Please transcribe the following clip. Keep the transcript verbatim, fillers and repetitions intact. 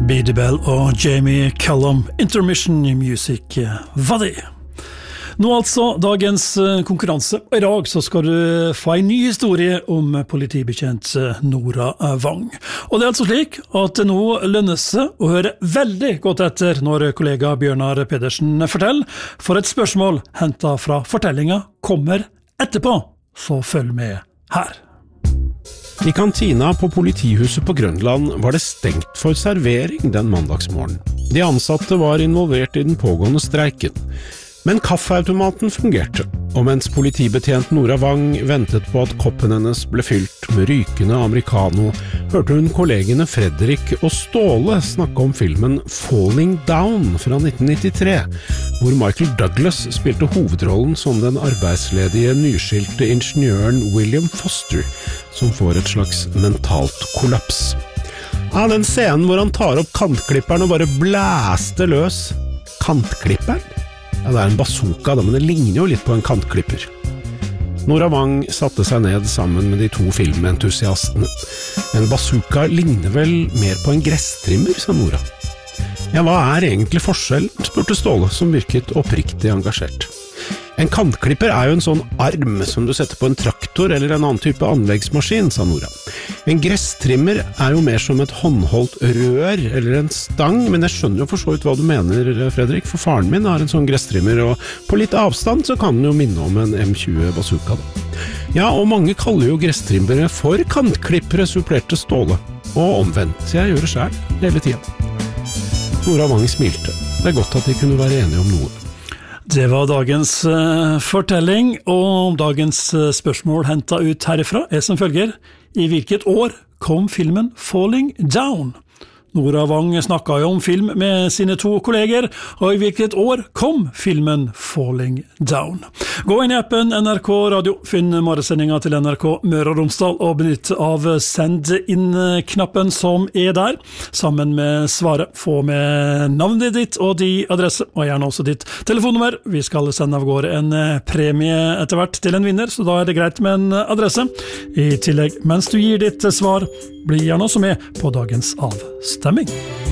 Beady Bell og Jamie Cullum, Intermission Music, hva det? Nå altså dagens konkurranse. I dag så skal du få en ny historie om politibetjent Nora Wang. Og det er altså slik at det nå lønner seg å høre veldig godt etter når kollega Bjørnar Pedersen forteller, for et spørsmål hentet fra fortellingen kommer etterpå, så følg med her. I kantina på politihuset på Grønland var det stengt for servering den mandagsmorgen. De ansatte var involvert i den pågående streiken. Men kaffeautomaten fungerte, og mens politibetjent Nora Wang ventet på at koppen hennes ble fylt med rykende americano, hørte hun kollegene Fredrik og Ståle snakke om filmen Falling Down fra nitten nittitre, hvor Michael Douglas spilte hovedrollen som den arbeidsledige nyskilte ingeniøren William Foster, som får et slags mentalt kollaps. Ja, den scenen hvor han tar opp kantklipperen og bare blæste løs. Kantklipperen? Ja, det er en bazooka, men det ligner jo litt på en kantklipper. Nora Wang satte seg ned sammen med de to filmentusiastene. En bazooka ligner vel mer på en gresstrimmer, sa Nora. Ja, hva er egentlig forskjellen, spurte Ståle, som virket oppriktig engasjert. En kantklipper er jo en sånn arm som du setter på en traktor eller en annen type anleggsmaskin, sa Nora. En gresstrimmer er jo mer som et håndholdt rør eller en stang, men jeg skjønner jo for så vidt hva du mener, Fredrik, for faren min har en sånn gresstrimmer, og på litt avstand så kan den jo minne om en M tjue bazooka. Ja, og mange kaller jo gresstrimmere for kantklippere, supplerte Ståle, og omvendt, jeg gjør det selv, hele tiden. Nora Wang smilte. Det er godt at de kunne være enige om noe. Det var dagens uh, fortelling, og dagens uh, spørsmål hentet ut herifra er som følger: I hvilket år kom filmen Falling Down? Nora Wang snakket jo om film med sine to kolleger, og i hvilket år kom filmen Falling Down? Gå inn i appen N R K Radio, finn morgensendingen til N R K Møre og Romsdal og benytt av send inn-knappen som er der, sammen med svaret. Få med navnet ditt og de adresse, og gjerne også ditt telefonnummer. Vi skal sende av gårde en premie etter hvert til en vinner, så da er det greit med en adresse. I tillegg, mens du gir ditt svar, bli gjerne også med på dagens avstemming.